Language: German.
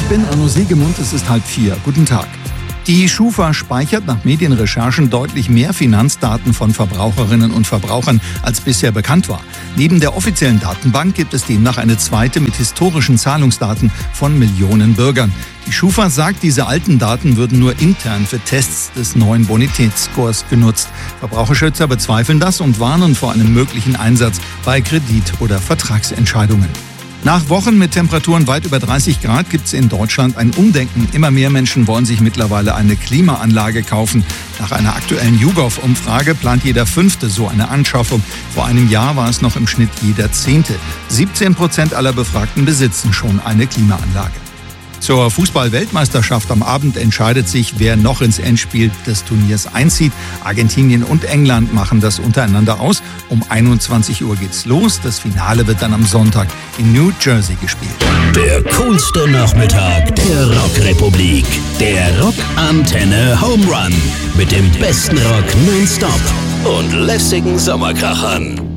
Ich bin Arno Siegemund, es ist 3:30. Guten Tag. Die Schufa speichert nach Medienrecherchen deutlich mehr Finanzdaten von Verbraucherinnen und Verbrauchern, als bisher bekannt war. Neben der offiziellen Datenbank gibt es demnach eine zweite mit historischen Zahlungsdaten von Millionen Bürgern. Die Schufa sagt, diese alten Daten würden nur intern für Tests des neuen Bonitätsscores genutzt. Verbraucherschützer bezweifeln das und warnen vor einem möglichen Einsatz bei Kredit- oder Vertragsentscheidungen. Nach Wochen mit Temperaturen weit über 30 Grad gibt es in Deutschland ein Umdenken. Immer mehr Menschen wollen sich mittlerweile eine Klimaanlage kaufen. Nach einer aktuellen YouGov-Umfrage plant jeder Fünfte so eine Anschaffung. Vor einem Jahr war es noch im Schnitt jeder Zehnte. 17% aller Befragten besitzen schon eine Klimaanlage. Zur Fußball-Weltmeisterschaft am Abend entscheidet sich, wer noch ins Endspiel des Turniers einzieht. Argentinien und England machen das untereinander aus. Um 21 Uhr geht's los. Das Finale wird dann am Sonntag in New Jersey gespielt. Der coolste Nachmittag der Rockrepublik. Der Rockantenne Home Run. Mit dem besten Rock nonstop und lässigen Sommerkrachern.